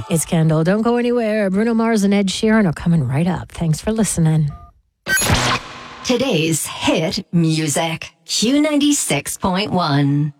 It's Kendall. Don't go anywhere. Bruno Mars and Ed Sheeran are coming right up. Thanks for listening. Today's hit music. Q96.1.